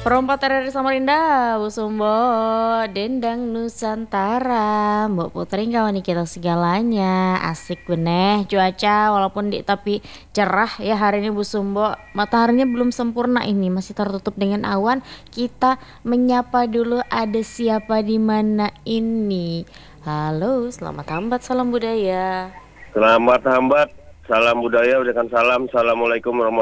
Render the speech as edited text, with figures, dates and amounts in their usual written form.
Perompak dari Samarinda, Bu Sumbo, Dendang Nusantara, Mbak Putri kawan kita segalanya, asik beneh cuaca walaupun tapi cerah ya hari ini Bu Sumbo. Mataharinya belum sempurna ini, masih tertutup dengan awan. Kita menyapa dulu ada siapa di mana ini. Halo, selamat hambat, salam budaya. Selamat hambat, salam budaya, ucapkan salam, assalamualaikum warahmatullahi